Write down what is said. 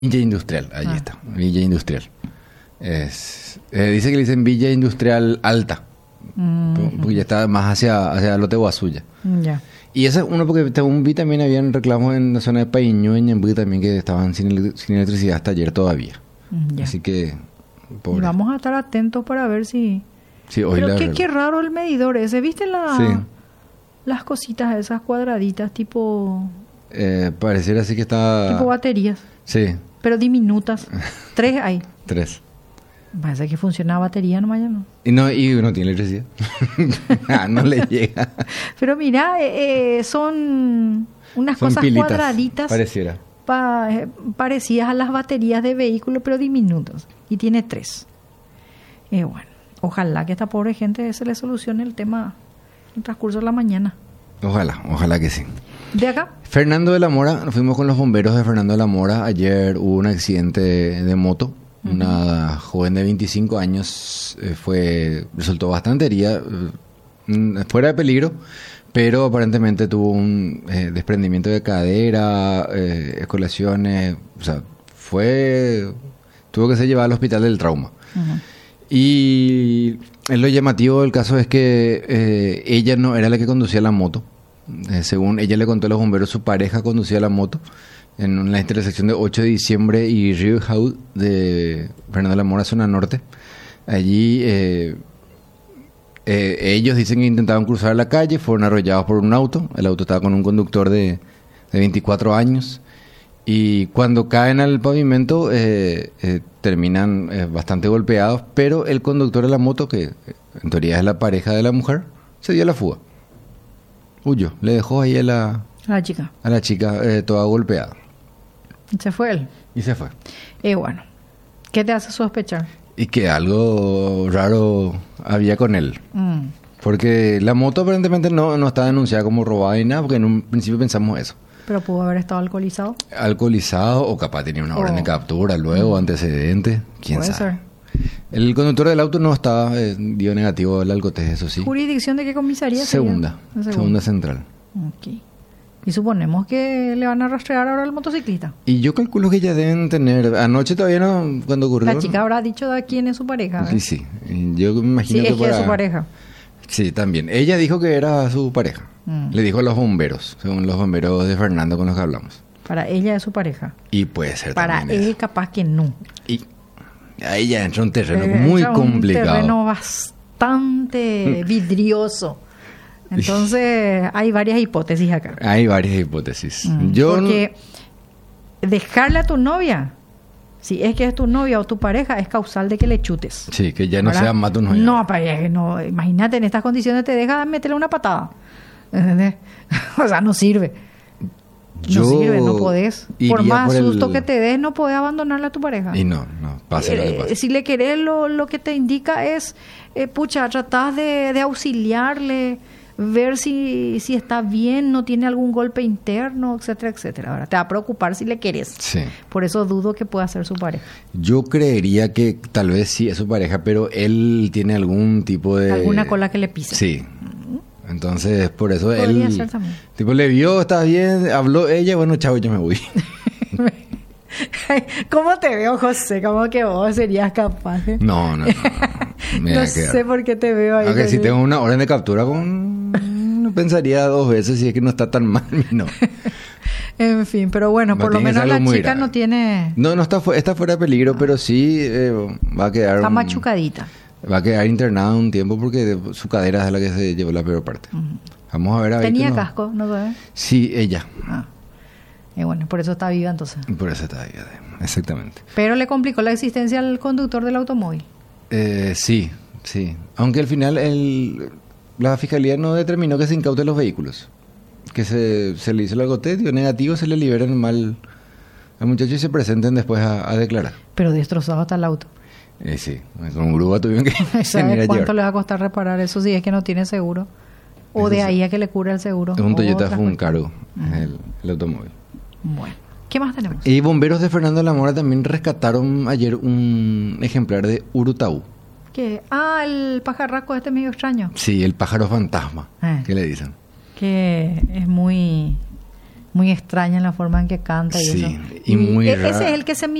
Villa Industrial, ahí está, Villa Industrial. Dice que le dicen Villa Industrial Alta, porque ya está más hacia Lote Guasuya. Ya. Y ese es uno porque según vi también habían reclamos en la zona de Painho, en Ñemby también, que estaban sin electricidad hasta ayer todavía. Ya. Así que, Y vamos a estar atentos para ver si... Sí, hoy Pero la qué raro el medidor ese. ¿Viste Sí. las cositas esas cuadraditas tipo pareciera así que está... baterías, Sí, pero diminutas? 3 hay. 3. Parece que funciona a batería nomás ya no. Y no tiene electricidad. No le llega. Pero mira, son unas Son cosas pilitas, cuadraditas pareciera. parecidas a las baterías de vehículos, pero diminutas. Y tiene 3. Bueno, ojalá que a esta pobre gente se le solucione el tema en el transcurso de la mañana. Ojalá que sí. ¿De acá? Fernando de la Mora, nos fuimos con los bomberos de Fernando de la Mora. Ayer hubo un accidente de moto. Una joven de 25 años resultó bastante herida, fuera de peligro, pero aparentemente tuvo un desprendimiento de cadera, escolaciones, o sea, tuvo que ser llevada al hospital del trauma. Y lo llamativo del caso es que ella no era la que conducía la moto. Según ella le contó a los bomberos, su pareja conducía la moto en la intersección de 8 de diciembre y Río Jau de Fernando de la Mora, zona norte. Allí ellos dicen que intentaban cruzar la calle, fueron arrollados por un auto. El auto estaba con un conductor de 24 años. Y cuando caen al pavimento terminan bastante golpeados, pero el conductor de la moto, que en teoría es la pareja de la mujer, se dio a la fuga. Huyó, le dejó ahí a la chica toda golpeada. Se fue él. Y se fue. Bueno, ¿qué te hace sospechar? Y que algo raro había con él. Porque la moto aparentemente no está denunciada como robada ni nada, porque en un principio pensamos eso. ¿Pero pudo haber estado alcoholizado? Alcoholizado o capaz tenía una orden de captura luego, antecedente. ¿Quién sabe? Puede ser. El conductor del auto no estaba, dio negativo al alcotest, eso sí. ¿Jurisdicción de qué comisaría? Segunda central. Ok. Y suponemos que le van a rastrear ahora al motociclista. Y yo calculo que ya deben tener... Anoche todavía no, cuando ocurrió... La chica habrá dicho de quién es su pareja. Sí. Yo me imagino que es su pareja. Sí, también. Ella dijo que era su pareja. Le dijo a los bomberos, según los bomberos de Fernando con los que hablamos. Para ella es su pareja. Y puede ser para también él eso. Capaz que no. Y ahí ya entra un terreno muy complicado. Un terreno bastante vidrioso. Entonces, hay varias hipótesis acá. Hay varias hipótesis. Porque dejarle a tu novia, si es que es tu novia o tu pareja, es causal de que le chutes. Sí, que ya no ¿verdad? sea más tu novia. No, imagínate, en estas condiciones te deja meterle una patada. ¿Entendés? O sea, no sirve. No sirve, no podés. Por más susto que te des, no podés abandonarle a tu pareja. Y no, pase lo que pase. Si le querés, lo que te indica es, tratás de auxiliarle, ver si está bien, no tiene algún golpe interno, etcétera, etcétera. Ahora, te va a preocupar si le querés. Sí. Por eso dudo que pueda ser su pareja. Yo creería que tal vez sí es su pareja, pero él tiene algún tipo de... Alguna cola que le pisa. Sí. Entonces, por eso Podría él... ser también. Tipo, le vio, está bien, habló ella, bueno, chao, yo me voy. ¿Cómo te veo, José? ¿Cómo que vos serías capaz? No. No sé por qué te veo ahí. Aunque si tengo una orden de captura, no pensaría 2 veces si es que no está tan mal. No. En fin, pero bueno, No por lo tiene menos algo la muy chica grave. no tiene... No está fuera de peligro, pero sí va a quedar... Está machucadita. Va a quedar internada un tiempo porque su cadera es la que se llevó la peor parte. Vamos a ver. ¿Tenía casco? ¿No sabes? Sí, ella. Y bueno, por eso está viva entonces. Por eso está viva, exactamente. Pero le complicó la existencia al conductor del automóvil. Sí. Aunque al final la fiscalía no determinó que se incauten los vehículos. Que se le hizo el alcotés, dio negativo, se le liberan mal al muchacho y se presenten después a declarar. Pero destrozado está el auto. Sí, con grúa tuvieron que ¿Sabes cuánto le va a costar reparar eso si es que no tiene seguro? O de ahí a que le cure el seguro. Es un Toyota Funcaro, el automóvil. Bueno, ¿qué más tenemos? Y bomberos de Fernando de la Mora también rescataron ayer un ejemplar de Urutaú. ¿Qué? El pajarraco este medio extraño. Sí, el pájaro fantasma, que le dicen. Que es muy muy extraña en la forma en que canta y Sí, eso. y muy ese raro. es el que se